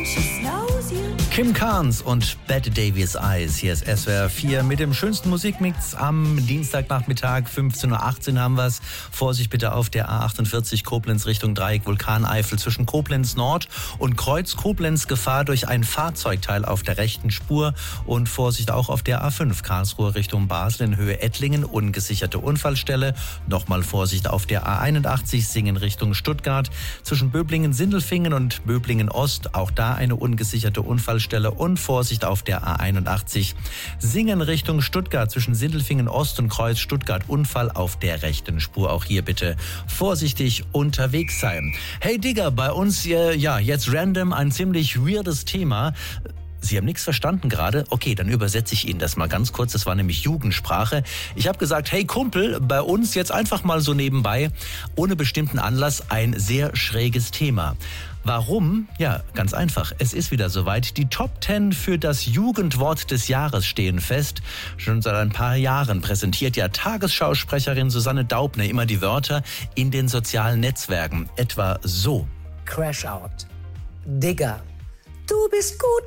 Kim Carnes und Bette Davis Eyes. Hier ist SWR 4 mit dem schönsten Musikmix am Dienstagnachmittag. 15.18 Uhr haben wir es. Vorsicht bitte auf der A48 Koblenz Richtung Dreieck Vulkaneifel zwischen Koblenz Nord und Kreuz Koblenz. Gefahr durch ein Fahrzeugteil auf der rechten Spur. Und Vorsicht auch auf der A5 Karlsruhe Richtung Basel in Höhe Ettlingen. Ungesicherte Unfallstelle. Nochmal Vorsicht auf der A81 Singen Richtung Stuttgart. Zwischen Böblingen-Sindelfingen und Böblingen-Ost. Auch da eine ungesicherte Unfallstelle. Und Vorsicht auf der A81 Singen Richtung Stuttgart zwischen Sindelfingen Ost und Kreuz Stuttgart. Unfall auf der rechten Spur. Auch hier bitte vorsichtig unterwegs sein. Hey Digger, bei uns jetzt random ein ziemlich weirdes Thema. Sie haben nichts verstanden gerade? Okay, dann übersetze ich Ihnen das mal ganz kurz. Das war nämlich Jugendsprache. Ich habe gesagt, hey Kumpel, bei uns jetzt einfach mal so nebenbei, ohne bestimmten Anlass, ein sehr schräges Thema. Warum? Ja, ganz einfach. Es ist wieder soweit. Die Top 10 für das Jugendwort des Jahres stehen fest. Schon seit ein paar Jahren präsentiert ja Tagesschausprecherin Susanne Daubner immer die Wörter in den sozialen Netzwerken. Etwa so. Crash out. Digger. Du bist gut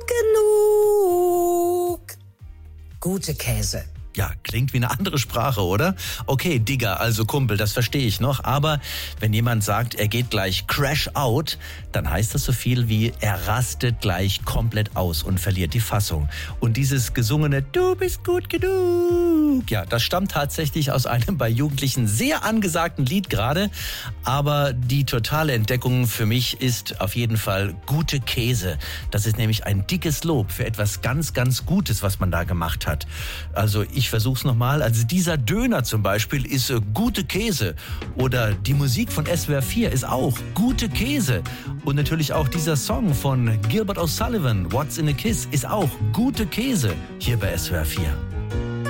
genug. Gute Käse. Ja, klingt wie eine andere Sprache, oder? Okay, Digger, also Kumpel, das verstehe ich noch. Aber wenn jemand sagt, er geht gleich crash out, dann heißt das so viel wie, er rastet gleich komplett aus und verliert die Fassung. Und dieses gesungene, du bist gut genug, ja, das stammt tatsächlich aus einem bei Jugendlichen sehr angesagten Lied gerade. Aber die totale Entdeckung für mich ist auf jeden Fall gute Käse. Das ist nämlich ein dickes Lob für etwas ganz, ganz Gutes, was man da gemacht hat. Also ich versuch's nochmal. Also dieser Döner zum Beispiel ist gute Käse. Oder die Musik von SWR 4 ist auch gute Käse. Und natürlich auch dieser Song von Gilbert O'Sullivan, What's in a Kiss, ist auch gute Käse hier bei SWR 4.